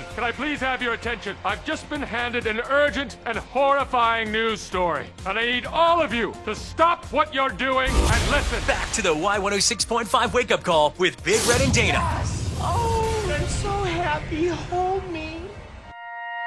can I please have your attention? I've just been handed an urgent and horrifying news story. And I need all of you to stop what you're doing and listen. Back to the Y106.5 wake-up call with Big Red and Dana. Oh, I'm so happy. Hold me.